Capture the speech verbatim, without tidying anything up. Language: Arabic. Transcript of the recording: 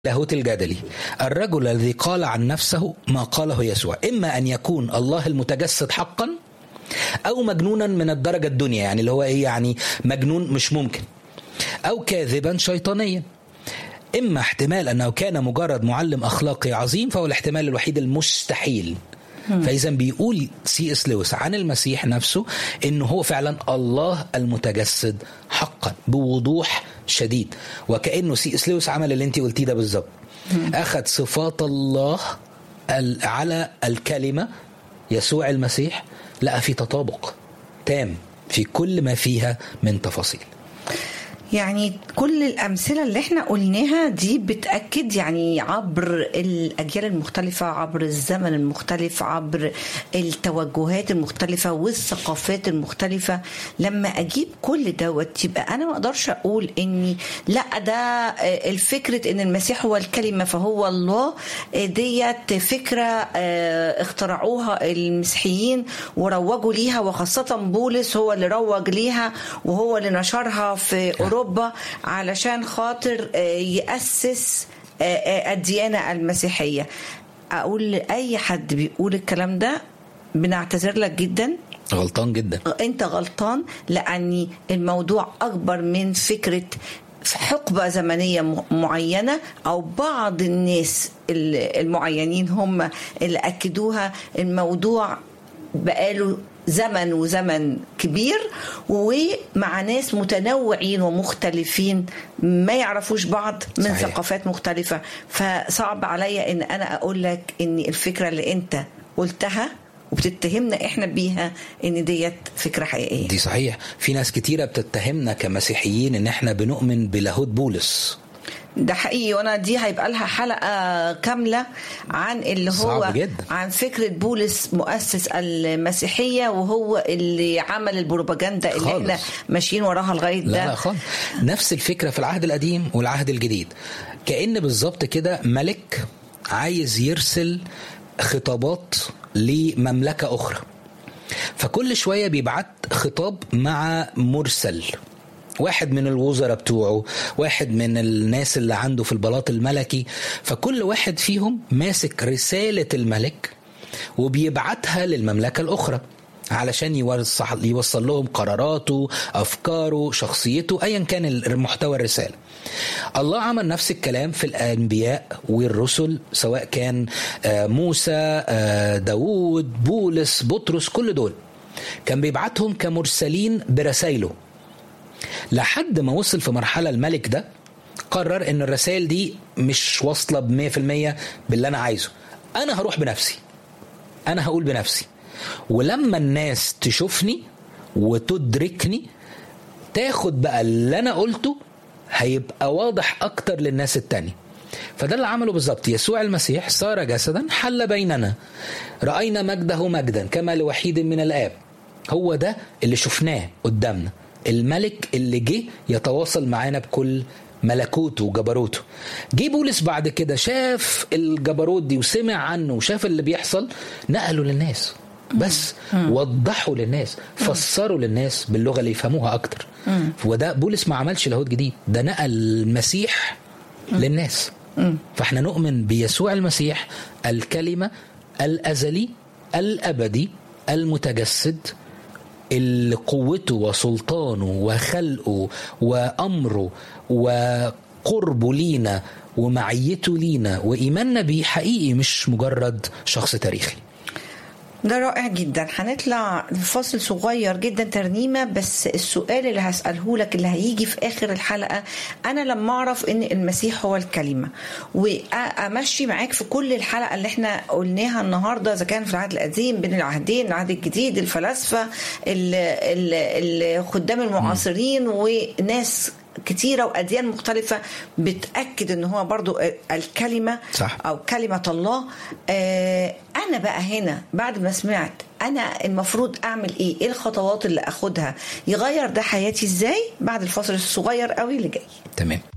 لاهوت الجدلي. الرجل الذي قال عن نفسه ما قاله يسوع، إما أن يكون الله المتجسد حقا أو مجنونا من الدرجة الدنيا، يعني اللي هو إيه، يعني مجنون مش ممكن، أو كاذبا شيطانيا. إما احتمال أنه كان مجرد معلم أخلاقي عظيم، فهو الاحتمال الوحيد المستحيل. فإذا بيقول سي اس لويس عن المسيح نفسه إنه هو فعلا الله المتجسد حقا بوضوح شديد، وكأنه سي اس لويس عمل اللي انت قلتيه ده بالظبط، أخذ صفات الله على الكلمة يسوع المسيح، لقى في تطابق تام في كل ما فيها من تفاصيل. يعني كل الأمثلة اللي احنا قلناها دي بتأكد يعني عبر الأجيال المختلفة، عبر الزمن المختلف، عبر التوجهات المختلفة والثقافات المختلفة. لما أجيب كل دوت يبقى أنا ما أقدرش أقول إني لا ده الفكرة إن المسيح هو الكلمة فهو الله، ديت فكرة اخترعوها المسيحيين وروجوا ليها، وخاصة بولس هو اللي روج ليها وهو اللي نشرها في أوروبا علشان خاطر يأسس الديانة المسيحية. أقول لأي حد بيقول الكلام ده بنعتذر لك جدا، غلطان جدا، أنت غلطان، لأن الموضوع أكبر من فكرة حقبة زمنية معينة أو بعض الناس المعينين هم اللي أكدوها. الموضوع بقاله زمن وزمن كبير، ومع ناس متنوعين ومختلفين ما يعرفوش بعض من صحيح. ثقافات مختلفة. فصعب عليا ان انا اقول لك ان الفكرة اللي انت قلتها وبتتهمنا احنا بيها ان ديت فكرة حقيقية. دي صحيح. في ناس كتيرة بتتهمنا كمسيحيين ان احنا بنؤمن بلاهوت بولس، ده حقيقي، وانا دي هيبقى لها حلقة كاملة عن اللي هو جدا. عن فكرة بولس مؤسس المسيحية وهو اللي عمل البروباجندا اللي احنا ماشيين وراها لغاية ده. لا لا خالص، نفس الفكرة في العهد القديم والعهد الجديد، كأن بالظبط كده ملك عايز يرسل خطابات لمملكة أخرى، فكل شوية بيبعت خطاب مع مرسل، واحد من الوزراء بتوعه، واحد من الناس اللي عنده في البلاط الملكي، فكل واحد فيهم ماسك رسالة الملك وبيبعتها للمملكة الأخرى علشان يوصل, يوصل لهم قراراته، أفكاره، شخصيته، أيا كان المحتوى الرسالة. الله عمل نفس الكلام في الأنبياء والرسل، سواء كان موسى، داود، بولس، بطرس، كل دول كان بيبعتهم كمرسلين برسائله، لحد ما وصل في مرحلة الملك ده قرر ان الرسائل دي مش واصلة بمية في المية باللي انا عايزه، انا هروح بنفسي، انا هقول بنفسي، ولما الناس تشوفني وتدركني تاخد بقى اللي انا قلته هيبقى واضح اكتر للناس التانية. فده اللي عمله بالظبط يسوع المسيح، صار جسدا حل بيننا، رأينا مجده مجدا كما لوحيد من الآب. هو ده اللي شفناه قدامنا، الملك اللي جه يتواصل معانا بكل ملكوته وجبروته. جه بولس بعد كده شاف الجبروت دي وسمع عنه وشاف اللي بيحصل، نقله للناس، بس وضحوا للناس، فسروا للناس باللغة اللي يفهموها أكتر. وده بولس ما عملش لاهوت جديد، ده نقل المسيح للناس. فاحنا نؤمن بيسوع المسيح الكلمة الأزلي الأبدي المتجسد، اللي قوته وسلطانه وخلقه وأمره وقربه لينا ومعيته لينا وإيماننا بيه حقيقي، مش مجرد شخص تاريخي. ده رائع جدا. هنطلع فاصل صغير جدا ترنيمة، بس السؤال اللي هسأله لك اللي هيجي في آخر الحلقة، أنا لما أعرف إن المسيح هو الكلمة وأمشي معاك في كل الحلقة اللي احنا قلناها النهاردة، إذا كان في العهد القديم، بين العهدين، العهد الجديد، الفلاسفة، الخدام المعاصرين وناس كتيرة وأديان مختلفة بتأكد إن هو برضو الكلمة صح. أو كلمة الله. آه أنا بقى هنا بعد ما سمعت، أنا المفروض أعمل إيه؟ إيه الخطوات اللي أخدها؟ يغير ده حياتي إزاي؟ بعد الفاصل الصغير قوي اللي جاي. تمام.